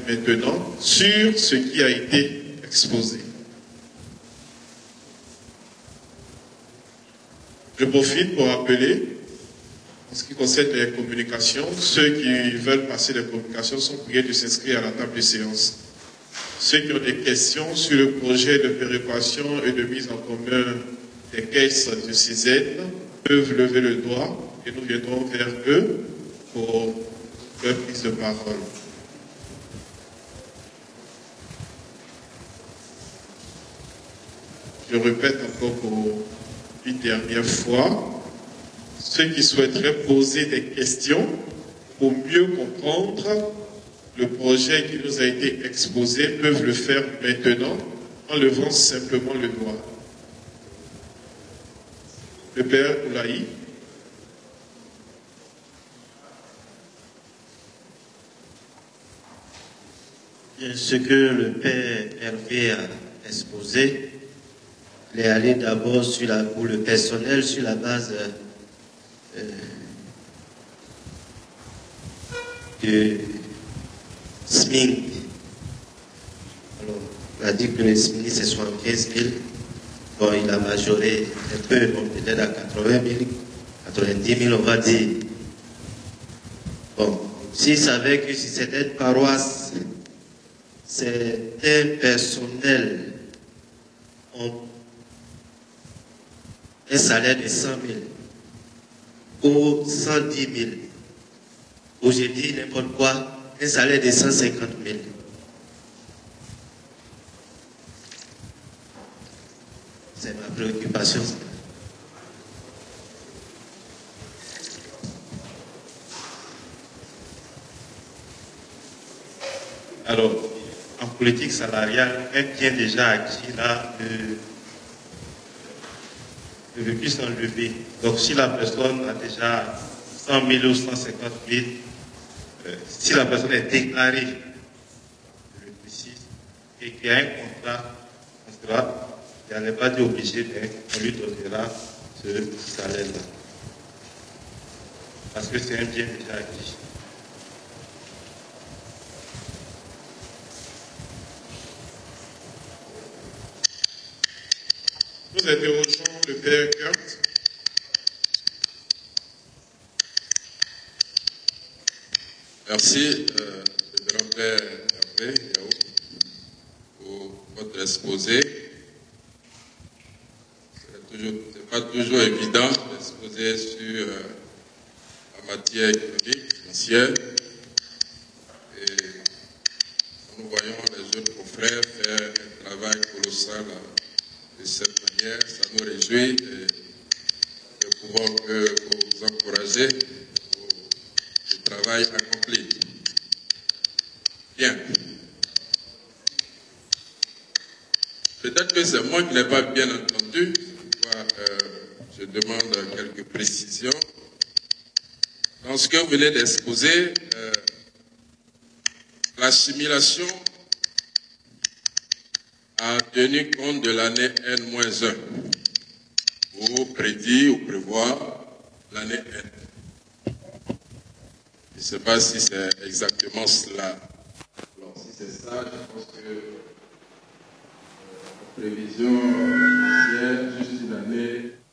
maintenant sur ce qui a été exposé. Je profite pour rappeler, en ce qui concerne les communications, ceux qui veulent passer les communications sont priés de s'inscrire à la table de séance. Ceux qui ont des questions sur le projet de péréquation et de mise en commun des caisses de CZ peuvent lever le doigt et nous viendrons vers eux pour leur prise de parole. Je répète encore pour une dernière fois, ceux qui souhaiteraient poser des questions pour mieux comprendre le projet qui nous a été exposé peuvent le faire maintenant en levant simplement le doigt. Le Père Oulaï. Ce que le Père Hervé a exposé, il est allé d'abord pour le personnel sur la base de SMIC. Alors, on a dit que le SMIC c'est 75 000. Bon, il a majoré un peu, donc peut-être à 80 000, 90 000, on va dire. Bon, s'il savait que si c'était une paroisse, certains personnels ont un salaire de 100 000 ou 110 000, ou j'ai dit n'importe quoi, un salaire de 150 000. C'est ma préoccupation. Alors, en politique salariale, un bien déjà acquis là ne veut plus s'enlever. Donc, si la personne a déjà 100 000 ou 150 000, si la personne est déclarée, je le précise, et qu'il y a un contrat, elle n'est pas obligée, mais on lui donnera ce salaire-là. Parce que c'est un bien déjà acquis. Nous interrogeons le Père Kurt. Merci, le grand-père Hervé Yao, pour votre exposé. Ce n'est pas toujours évident d'exposer sur la matière économique, financière. Et nous voyons les autres confrères faire un travail colossal de cette manière. Ça nous réjouit et nous pouvons que vous encourager pour le travail accompli. Bien. Peut-être que c'est moi qui n'ai pas bien entendu. Je demande quelques précisions. Dans ce que vous venez d'exposer, l'assimilation a tenu compte de l'année N-1 ou prédit ou prévoir l'année N. Je ne sais pas si c'est exactement cela. Alors, si c'est ça, je pense que la prévision officielle, juste une année